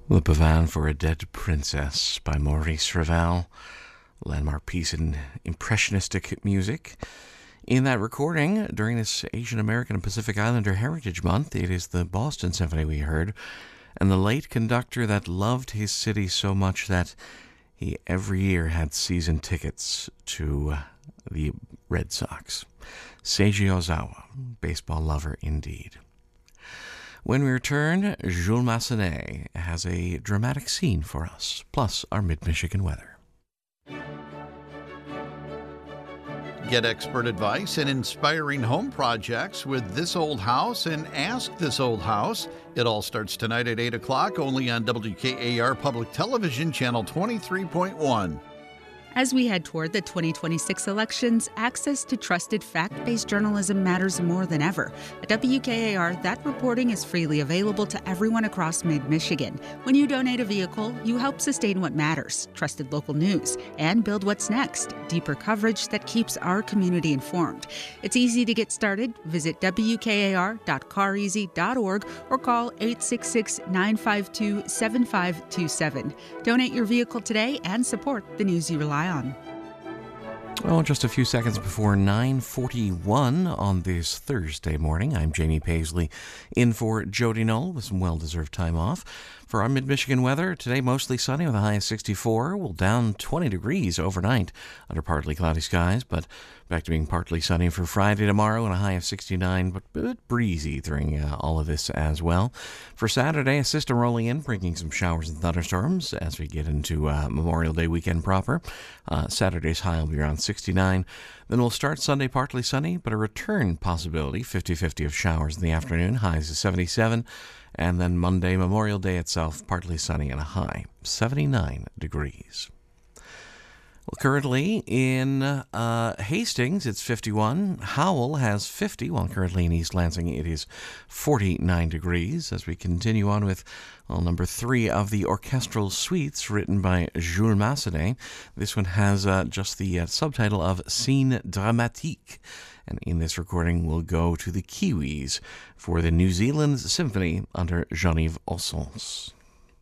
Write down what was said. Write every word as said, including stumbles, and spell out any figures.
Le Pavane for a Dead Princess by Maurice Ravel, landmark piece in impressionistic music. In that recording, during this Asian American and Pacific Islander Heritage Month, it is the Boston Symphony we heard, and the late conductor that loved his city so much that he every year had season tickets to the Red Sox. Seiji Ozawa, baseball lover indeed. When we return, Jules Massenet has a dramatic scene for us, plus our mid-Michigan weather. Get expert advice and inspiring home projects with This Old House and Ask This Old House. It all starts tonight at eight o'clock, only on W K A R Public Television, Channel twenty-three point one. As we head toward the twenty twenty-six elections, access to trusted fact-based journalism matters more than ever. At W K A R, that reporting is freely available to everyone across mid-Michigan. When you donate a vehicle, you help sustain what matters, trusted local news, and build what's next, deeper coverage that keeps our community informed. It's easy to get started. Visit W K A R dot car easy dot org or call eight six six, nine five two, seven five two seven. Donate your vehicle today and support the news you rely on. on. Well, just a few seconds before nine forty-one on this Thursday morning, I'm Jamie Paisley, in for Jody Knoll with some well-deserved time off. For our mid-Michigan weather, today mostly sunny with a high of sixty-four. We'll down twenty degrees overnight under partly cloudy skies, but back to being partly sunny for Friday tomorrow and a high of sixty-nine, but a bit breezy during uh, all of this as well. For Saturday, a system rolling in, bringing some showers and thunderstorms as we get into uh, Memorial Day weekend proper. Uh, Saturday's high will be around sixty-nine. Then we'll start Sunday partly sunny, but a return possibility, fifty-fifty of showers in the afternoon, highs of seventy-seven. And then Monday, Memorial Day itself, partly sunny and a high, seventy-nine degrees. Well, currently in uh, Hastings, it's fifty-one. Howell has fifty, while currently in East Lansing, it is forty-nine degrees. As we continue on with well, number three of the orchestral suites written by Jules Massenet. This one has uh, just the uh, subtitle of Scene Dramatique. And in this recording, we'll go to the Kiwis for the New Zealand Symphony under Jean-Yves Ossons.